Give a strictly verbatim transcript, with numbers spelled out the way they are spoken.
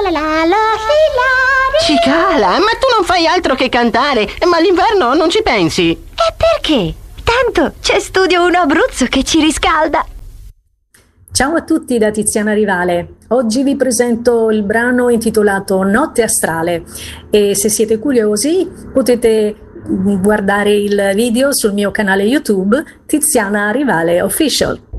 La la la la. Cicala, ma tu non fai altro che cantare, ma l'inverno non ci pensi. E perché? Tanto c'è Studio uno Abruzzo che ci riscalda. Ciao a tutti da Tiziana Rivale. Oggi vi presento il brano intitolato Notte Astrale e se siete curiosi potete guardare il video sul mio canale YouTube Tiziana Rivale Official.